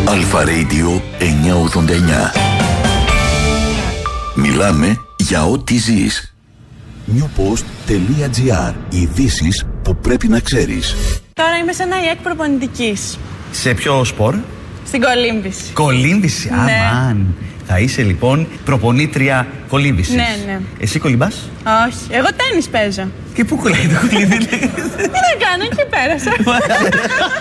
Αλφα Radio 989. Μιλάμε για ό,τι ζεις. Newpost.gr. Ειδήσεις που πρέπει να ξέρεις. Τώρα είμαι σε ένα ΙΕΚ προπονητικής. Σε ποιο σπορ? Στην κολύμβηση. Κολύμβηση, Ναι. αμάν. Θα είσαι λοιπόν προπονήτρια κολύμβησης. Ναι. Εσύ κολυμπάς? Όχι, εγώ τένις παίζω. Και πού κολλάει το κολύμβη? Τι να κάνω, εκεί πέρασα.